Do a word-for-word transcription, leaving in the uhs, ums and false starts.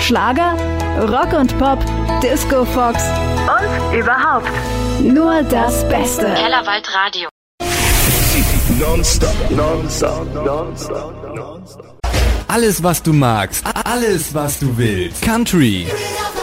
Schlager, Rock und Pop, Disco Fox und überhaupt nur das Beste. Kellerwald Radio. Nonstop, nonstop, nonstop, nonstop. Alles, was du magst, alles, was du willst. Country,